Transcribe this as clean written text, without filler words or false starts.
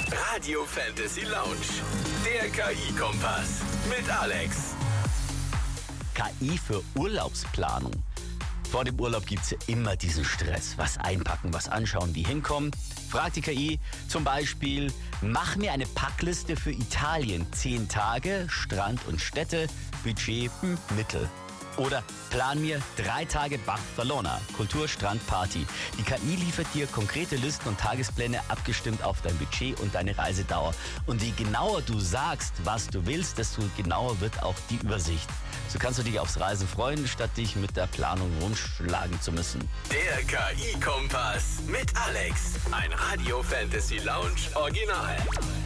Radio Fantasy Lounge. Der KI-Kompass mit Alex. KI für Urlaubsplanung. Vor dem Urlaub gibt's ja immer diesen Stress. Was einpacken, was anschauen, wie hinkommen. Fragt die KI zum Beispiel, mach mir eine Packliste für Italien. 10 Tage, Strand und Städte, Budget Mittel. Oder plan mir 3 Tage Barcelona, Kultur, Strand, Party. Die KI liefert dir konkrete Listen und Tagespläne abgestimmt auf dein Budget und deine Reisedauer. Und je genauer du sagst, was du willst, desto genauer wird auch die Übersicht. So kannst du dich aufs Reisen freuen, statt dich mit der Planung rumschlagen zu müssen. Der KI-Kompass mit Alex. Ein Radio Fantasy Lounge Original.